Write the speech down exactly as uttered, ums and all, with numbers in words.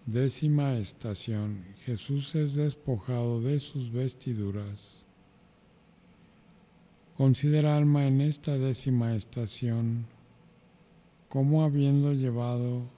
Décima estación. Jesús es despojado de sus vestiduras. Considera, alma, en esta décima estación, cómo habiendo llevado